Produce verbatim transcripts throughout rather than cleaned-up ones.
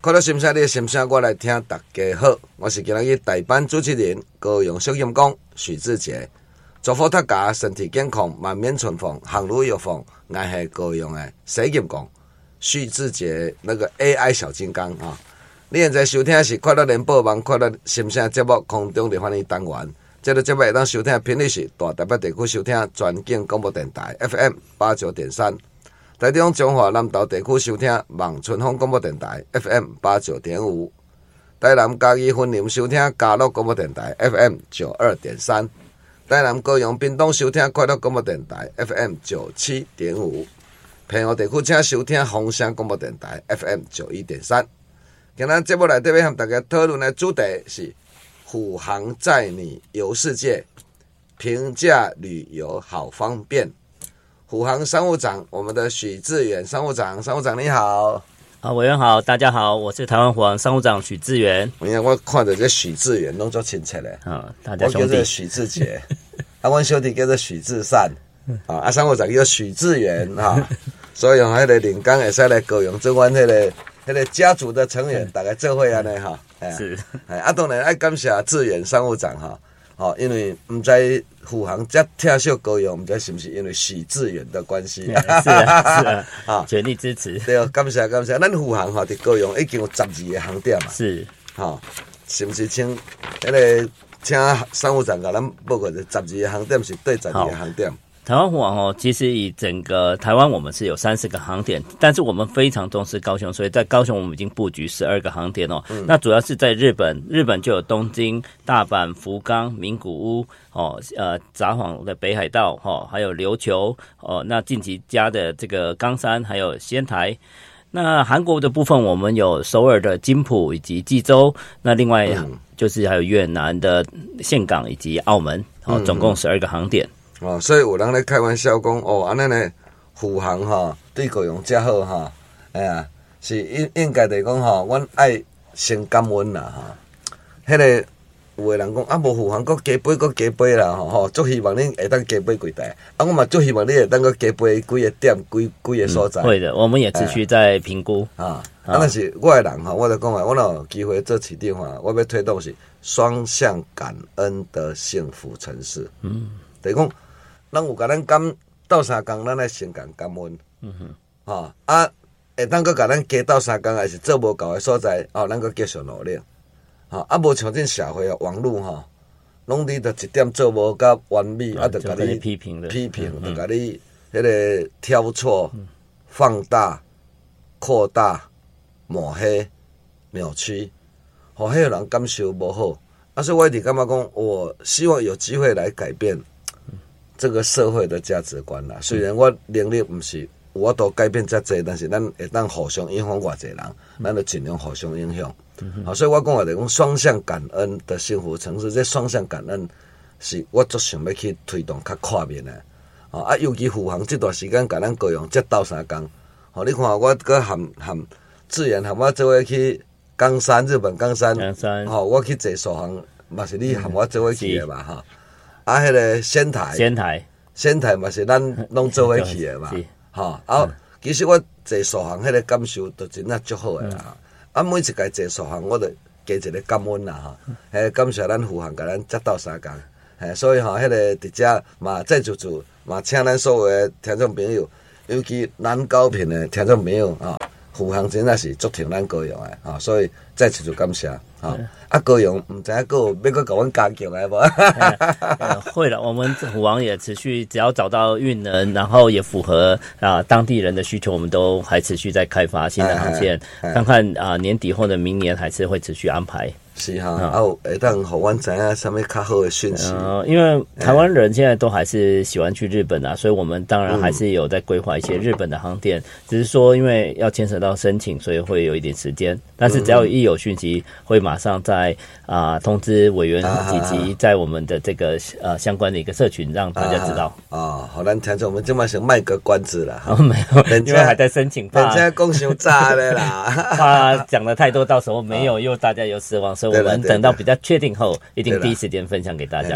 看到心声，你的心声，我来听大家好。我是今日代班主持人高雄小金工许志杰，祝福大家身体健康，万面春风，行路有风。我是高雄的小金工许志杰，那个 A I 小金刚啊。你现在收听的是快乐联播网快乐心声节目空中的翻译单元。这个节目会当收听的频率是大台北地区收听全景广播电台 F M 八九点三。台中中华南投地区收听望春风广播电台 F M 八九点五，台南嘉义分林收听嘉乐广播电台 F M 九二点三，台南高雄屏东收听快乐广播电台 F M 九七点五，澎湖地区请收听风声广播电台 F M 九一点三。今日节目内底要和大家讨论的主题是虎航载你游世界，平价旅游好方便。虎航商务长，我们的许志远商务长，商务长你好。 啊，委员好，大家好，我是台湾虎航商务长许志远。 因为我看到这许志远拢做亲切的， 啊，大家兄弟。 我叫做许志杰，啊，阮小弟叫做许志善，啊，啊，商务长叫许志远哈，所以用迄个领工会使来高雄做阮迄个迄个家族的成员，大家做伙安尼哈。 是， 哎，啊，当然爱感谢志远商务长哈。哦，因为唔知虎航这特色高雄，唔知是不是因为许志远的关系？ 是啊，是啊，啊，全力支持。 对，感谢感谢。咱虎航哈伫高雄已经有十二个航点嘛。 是， 哈，是不是请迄个请商务长甲咱报告的十二个航点是对十二个航点？ 台湾虎航哦，其实以整个台湾我们是有三十个航点，但是我们非常重视高雄，所以在高雄我们已经布局十二个航点哦。嗯、那主要是在日本，日本就有东京、大阪、福冈、名古屋哦，呃，札幌的北海道哦，还有琉球哦，那近期加的这个冈山，还有仙台。那韩国的部分，我们有首尔的金浦以及济州，那另外就是还有越南的岘港以及澳门哦，总共十二个航点。 哦，所以有人咧开玩笑讲，哦，安尼呢，虎航哈对高雄遮好哈，哎呀，是应应该来讲哈，阮爱先感恩啦哈。迄、那个有个人讲啊，无虎航搁加杯搁加杯啦吼，足希望恁会当加杯几台，啊，我嘛足希望你会当搁加杯几个点，几几个所在。 嗯、会的，我们也持续在评估、 哎、啊。啊，但是我的人哈，我就讲啊，我若有机会做市长哈，我要推动是双向感恩的幸福城市。嗯，就是讲。咱有甲咱感斗三工，咱来先讲感恩。嗯哼，吼啊，会当搁甲咱加斗三工，还是做无够的所在，哦，咱搁继续努力。吼啊，无像这社会啊，网络吼，拢你着一点做无甲完美，啊，着甲你批评的批评，着甲你迄个挑错、放大、扩大、抹黑、扭曲，互迄个人感受无好。啊，所以我一直感觉讲，我希望有机会来改变。这个社会的价值观啦，虽然我能力不是我都改变遮济，但是咱会当互相影响偌济人，咱就尽量互相影响。嗯、好，所以我讲话就讲双向感恩的幸福城市，这双向感恩是我最想要去推动较跨面的。啊，尤其虎航这段时间，甲咱高雄接斗三工。好，你看我搁含含志远含我做伙去冈山，日本冈山。 冈山。 好，我去坐首航，嘛是你含我做伙去的嘛哈。啊，迄个仙台， 仙台， 仙台嘛是咱拢做伙去的嘛，吼、啊。啊，其实我坐首航迄个感受都真正足好的啦。嗯、啊，每一届坐首航，我都加一个感恩啦，哈、嗯。嘿，感谢咱虎航甲咱接斗三工，嘿，所以吼、喔，迄、那个伫遮嘛再次次嘛，请咱所有的听众朋友，尤其南高屏的听众朋友啊，虎航真正是足挺咱高雄的啊，所以再次次感谢啊。嗯啊，高雄唔知影个要搁甲阮加强来无？ 呃，会了，我们虎航也持续，只要找到运能，然后也符合啊、呃、当地人的需求，我们都还持续在开发新的航线，看看啊、呃、年底或者明年还是会持续安排。 是哈，啊，会当互阮知影什么较好的讯息。 呃，因为台湾人现在都还是喜欢去日本啊，所以我们当然还是有在规划一些日本的航点，嗯、只是说因为要牵扯到申请，所以会有一点时间。但是只要一有讯息，会马上在啊、呃、通知委员以及在我们的这个呃相关的一个社群让大家知道。 啊，好，咱听众我们今晚先卖个关子了。 哦，没有，因为还在申请， 人家讲伤早的啦， 怕讲的太多，到时候没有，又大家有失望。所以我们等到比较确定后，一定第一时间分享给大家。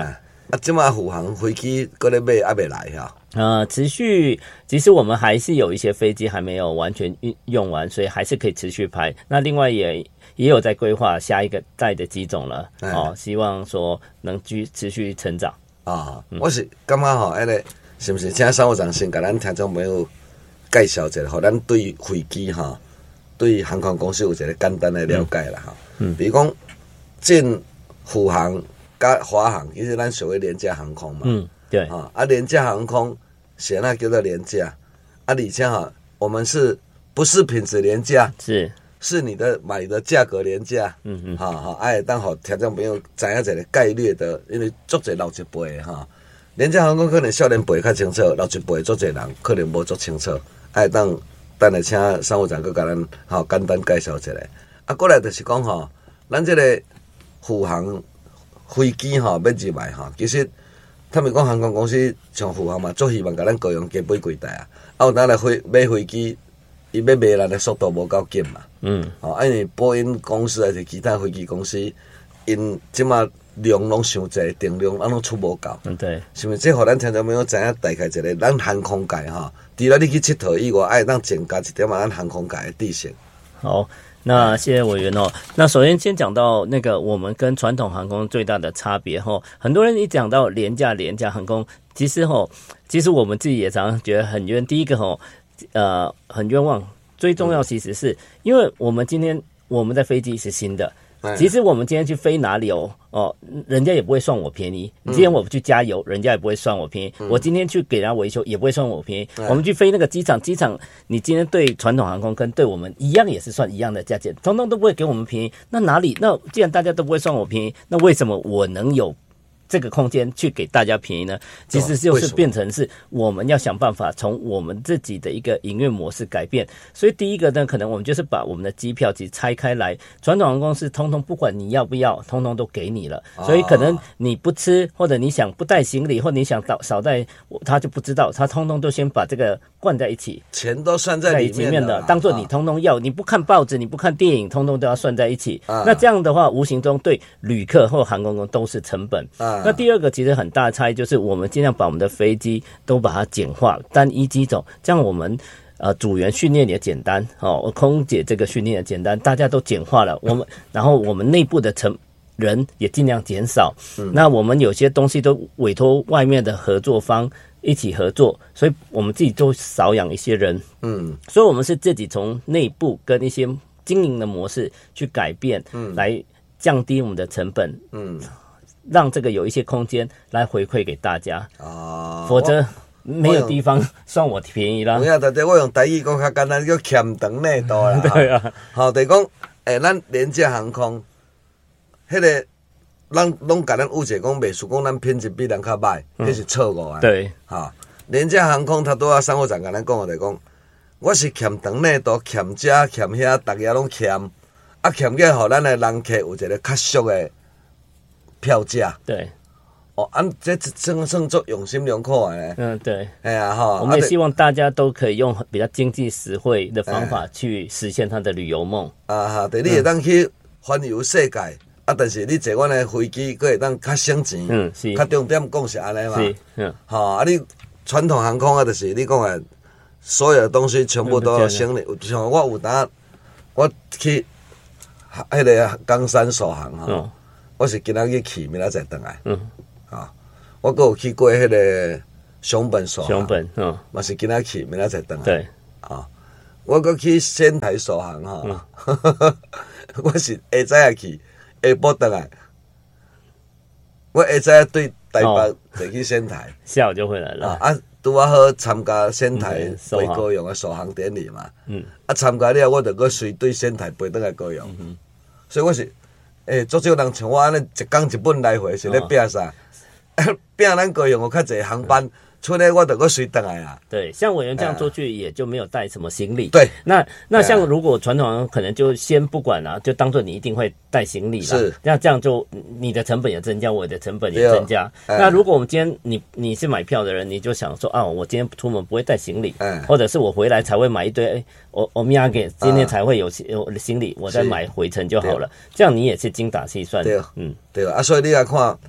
啊，即马虎航飞机搁咧买还没来哈。 呃，持续，其实我们还是有一些飞机还没有完全用完，所以还是可以持续拍。那另外也也有在规划下一个代的机种了，哎、哦，希望说能继持续成长。 啊、嗯，我是感觉吼，迄个是不是请商务长先甲咱听众朋友介绍一下，互咱对飞机哈，对航空公司有一个简单的了解啦哈。嗯，比如讲进虎航甲华航，其实咱属于廉价航空嘛。嗯，对。啊，啊，廉价航空。写那叫做廉价，啊，而且哈，我们是不是品质廉价？是是你的买的价格廉价，嗯嗯，哈哈，哎，当好听众朋友知影一个概略的，因为足侪老一辈哈，廉价航空可能少年辈较清楚，老一辈足侪人可能无足清楚，哎，当等下请商务长佮甲咱吼简单介绍一下，啊，过来就是讲吼，咱这个虎航飞机吼要入来吼，其实。他们讲航空公司像虎航嘛，最希望甲咱高雄加飞几台啊！啊，有当来飞买飞机，伊要买来的速度无够紧嘛。嗯，哦，因为波音公司还是其他飞机公司，因即马量拢伤济，定量啊拢出无够。嗯，对。是咪？即互咱听众朋友知影大概一个咱航空界哈，除了你去佚佗以外，爱当增加一点嘛，咱航空界的地形。 好。那谢谢委员哦。那首先先讲到那个我们跟传统航空最大的差别哈，很多人一讲到廉价廉价航空，其实哈，其实我们自己也常常觉得很冤。第一个哈，呃，很冤枉。最重要其实是因为我们今天我们的飞机是新的。其实我们今天去飞哪里哦哦，人家也不会算我便宜。今天我去加油，人家也不会算我便宜。嗯、我今天去给人家维修，也不会算我便宜。嗯、我们去飞那个机场，机场你今天对传统航空跟对我们一样，也是算一样的价钱，通通都不会给我们便宜。那哪里？那既然大家都不会算我便宜，那为什么我能有这个空间去给大家便宜呢？其实就是变成是我们要想办法从我们自己的一个营运模式改变。所以第一个呢，可能我们就是把我们的机票其实拆开来，传统航空公司通通不管你要不要，通通都给你了。所以可能你不吃，或者你想不带行李，或者你想少带，他就不知道，他通通都先把这个灌在一起， 钱都算在里面的，当做你通通要，你不看报纸，你不看电影，通通都要算在一起。那这样的话，无形中对旅客或航空公司都是成本。那第二个其实很大的差异就是我们尽量把我们的飞机都把它简化，单一机种，这样我们呃组员训练也简单哦，空姐这个训练也简单，大家都简化了。我们然后我们内部的成人也尽量减少。嗯、那我们有些东西都委托外面的合作方一起合作，所以我们自己都少养一些人。嗯，所以我们是自己从内部跟一些经营的模式去改变，嗯，来降低我们的成本。嗯。让这个有一些空间来回馈给大家啊，否则没有地方算我便宜啦。 有影，大家我用台语讲较简单，叫欠长内度啦。 对啊， 好，就是讲，诶，咱廉价航空，迄、那个，咱拢甲咱误解讲，袂输讲咱品质比人较歹，迄、嗯、是错误啊。 对， 哈，廉价航空，他都要商务长甲咱讲，就是讲，我是欠长内度，欠这欠遐，大家拢欠，啊，欠个互咱的人客有一个较俗的。票价对， 哦，按、啊、这真算做用心良苦的。 嗯，对， 哎呀哈， 我们也希望大家都可以用比较经济实惠的方法去实现他的旅游梦。 啊哈，对，你会当去环游世界，嗯、啊，但是你坐阮的飞机，佫会当较省钱。嗯，是。较重点讲是安尼嘛。是，嗯。好、啊，你传统航空啊，就是你讲的，所有的东西全部都要省的。像我有当我去迄个冈山首航哈。嗯我是今仔日去，明仔载回来。嗯，啊，我还有去过迄个熊本首航， 熊本，嗯， 嘛是今仔去，明仔载回来。 对， 啊，我还去仙台首航哈，嗯、我是下早去，下晡回来。我下早对台北坐去仙台， 下午就回来了。 啊，拄啊好参加仙台飞高雄的首航典礼嘛。嗯，啊参加了，我就搁随对仙台飞倒来高雄。嗯，所以我是。诶，足少人像我安尼一工一本来回是咧拼啥？拼咱高雄有较侪航班，出来我就搁随回来啊。 对，像委员这样做去也就没有带什么行李。 对， 那那像如果传统航空可能就先不管啦，就当做你一定会带行李啦。是，那这样就你的成本也增加，我的成本也增加。那如果我们今天你你是买票的人，你就想说啊，我今天出门不会带行李，或者是我回来才会买一堆。我我米亚给今天才会有有行李，我再买回程就好了。这样你也是精打细算。 对，嗯，对啊，所以你来看，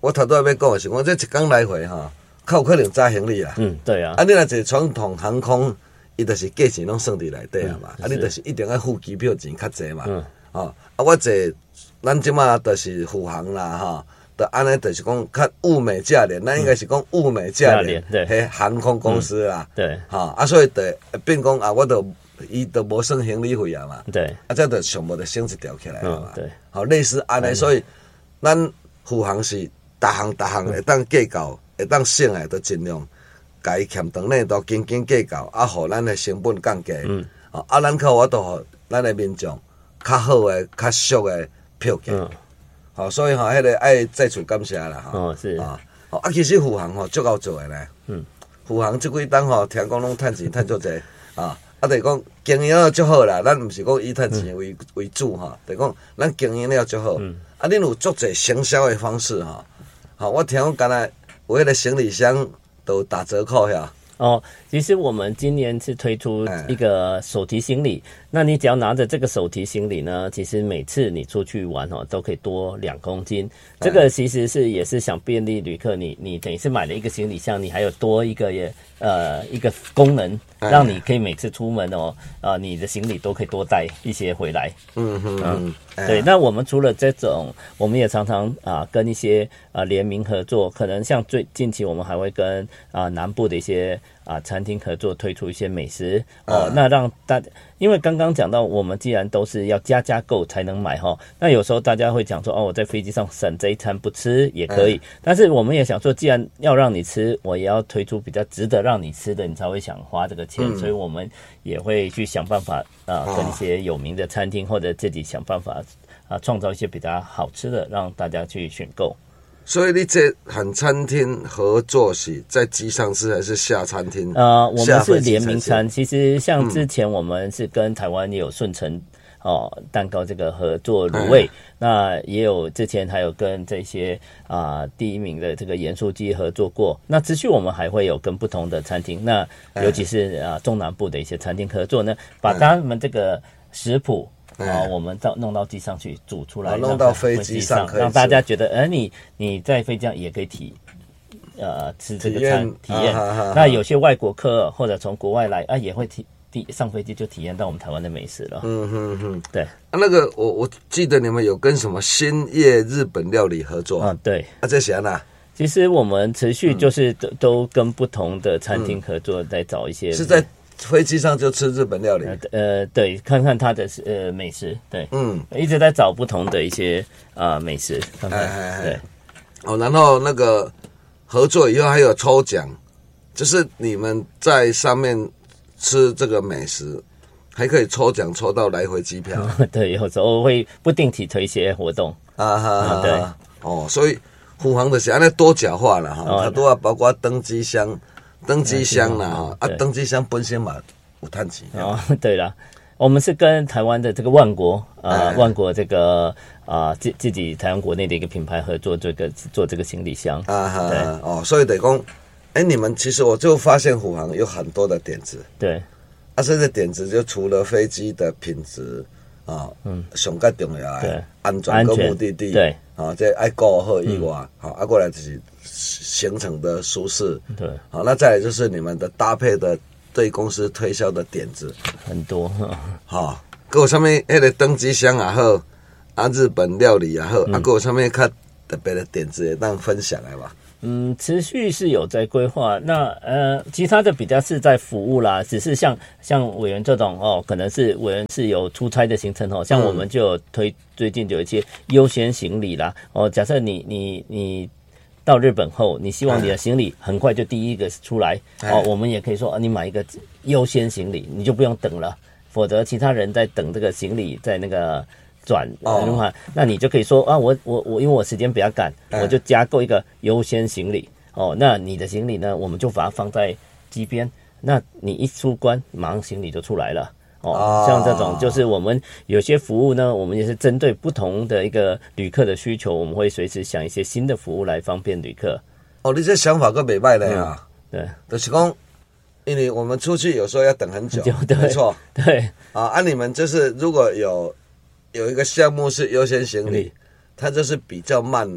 我头拄要讲的是，我这一天来回哈，较有可能载行李啦。 嗯，对啊。 啊，你若坐传统航空，伊就是价钱拢算伫内底啊嘛。啊，你就是一定要付机票钱较济嘛。嗯。哦，啊，我坐咱即马就是虎航啦，哈，就安尼就是讲较物美价廉，咱应该是讲物美价廉， 对， 嘿，航空公司啦。 对。 哈，啊，所以得变讲啊，我都伊都无算行李费啊嘛。 对。 啊，这就全部就升一条起来了嘛。 对。 好，类似安尼，所以咱虎航是。逐项逐项会当计较，会当省诶，都尽量甲伊欠长呢，都紧紧计较，啊，互咱诶成本降低。嗯，啊，咱靠我都互咱诶民众较好诶、较俗诶票价。嗯，好，所以吼，迄个爱再次感谢啦，哈。 哦，是啊， 哦，啊，其实虎航吼足够做诶咧。嗯，虎航即几档吼，听讲拢趁钱趁足济啊。啊，就是讲经营了足好啦，咱毋是讲以趁钱为为主哈，就是讲咱经营了足好。嗯，啊，恁有足济行销诶方式哈。好，我听讲，刚才我那个行李箱都打折扣呀。 哦，其实我们今年是推出一个手提行李，哎、那你只要拿着这个手提行李呢，其实每次你出去玩哦，都可以多两公斤。这个其实是也是想便利旅客，你你等于是买了一个行李箱，你还有多一个也呃一个功能，让你可以每次出门哦，啊、呃，你的行李都可以多带一些回来。嗯哼嗯，哎、对。那我们除了这种，我们也常常啊、呃、跟一些啊、呃、联名合作，可能像最近期我们还会跟啊、呃、南部的一些。啊，餐厅合作推出一些美食哦，嗯、那让大家，因为刚刚讲到，我们既然都是要加加购才能买哈，那有时候大家会讲说，哦，我在飞机上省这一餐不吃也可以，嗯、但是我们也想说，既然要让你吃，我也要推出比较值得让你吃的，你才会想花这个钱，嗯、所以我们也会去想办法啊、呃，跟一些有名的餐厅或者自己想办法啊，创造一些比较好吃的，让大家去选购。 所以你这和餐厅合作是在机上吃还是下餐厅？ 呃，我们是联名餐。其实像之前我们是跟台湾也有顺成哦蛋糕这个合作卤味，嗯、那也有之前还有跟这些啊、呃、第一名的这个盐酥鸡合作过。那持续我们还会有跟不同的餐厅，那尤其是啊、呃、中南部的一些餐厅合作呢，把他们这个食谱。啊、哦，我们到弄到机上去煮出来， 弄到飞机上， 让大家觉得，哎、呃，你你在飞机上也可以体，呃，吃这个餐体验。啊、那有些外国客或者从国外来啊，也会体体上飞机就体验到我们台湾的美食了。嗯哼哼，对。 啊，那个我我记得你们有跟什么兴业日本料理合作啊？对。 啊，这谁呢？ 其实我们持续就是都、嗯、都跟不同的餐厅合作，在找一些、 嗯、是在。飞机上就吃日本料理， 呃，对，看看它的呃美食，对，嗯，一直在找不同的一些啊、呃、美食，看看，哎哎对， 哦，然后那个合作以后还有抽奖，就是你们在上面吃这个美食，还可以抽奖抽到来回机票， 对，有时候会不定期推一些活动啊哈、啊，对，哦，所以虎航的是安尼多角化了哈，它都要包括登机箱。登机箱啦，哈啊，登机箱本身嘛有赚钱。 哦，对了，我们是跟台湾的这个万国啊，呃、万国这个啊自、呃、自己台湾国内的一个品牌合作，这个做这个行李箱啊哈，对哦，所以得讲，哎，你们其实我就发现虎航有很多的点子， 对， 啊，这个点子就除了飞机的品质啊，嗯，上较重要的安全跟目的地， 对， 啊，这爱顾好以外，好、嗯，啊过来就是。行程的舒适，对，好，那再来就是你们的搭配的对公司推销的点子很多， 好，还有上面那个登机箱也好，啊，日本料理也好，嗯、啊，还有上面看特别的点子也当分享来吧。 嗯，持续是有在规划，那呃，其他的比较是在服务啦，只是像像委员这种哦，可能是委员是有出差的行程哦，像我们就有推、嗯、最近就有一些优先行李啦，哦，假設你你你。到日本后，你希望你的行李很快就第一个出来、哎、哦，我们也可以说啊，你买一个优先行李，你就不用等了，否则其他人在等这个行李在那个转的话、哦，那你就可以说啊，我我我因为我时间比较赶、哎，我就加购一个优先行李哦，那你的行李呢，我们就把它放在机边，那你一出关，马上行李就出来了。哦，像这种就是我们有些服务呢，我们也是针对不同的一个旅客的需求，我们会随时想一些新的服务来方便旅客。 哦，你这想法更美败了呀、 嗯！对， 就是讲，因为我们出去有时候要等很久，没错， 对啊，啊，你们就是如果有有一个项目是优先行李，它就是比较慢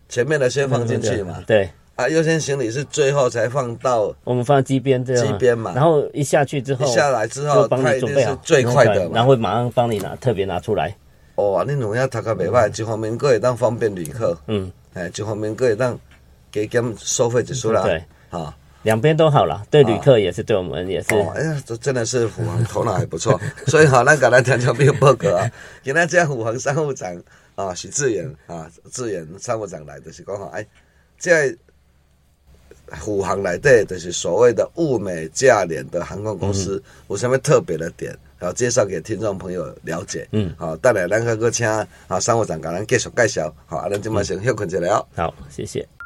前面的先放进去嘛， 对。 啊，优先行李是最后才放到我们放机边，这样机边嘛， 然后一下去之后， 一下来之后， 帮你准备好最快的嘛， 然后会马上帮你拿，特别拿出来。 哦，你两下读较袂歹，一方面佫会当方便旅客，嗯，哎，一方面佫会当加减收费一出来， 对， 啊， 两边都好了，对旅客也是，对我们也是。 哦，哎呀，这真的是虎航头脑还不错，所以哈，咱甲咱听众朋友报告啊，今仔这虎航商务长啊，许志远啊，志远商务长来就是讲吼，哎，这虎航内底就是所谓的物美价廉的航空公司，嗯、有什么特别的点，然后介绍给听众朋友了解。嗯，好，等下咱个个请啊商务长甲咱继续介绍。好，啊，咱今晚先休困一下了。 好，谢谢。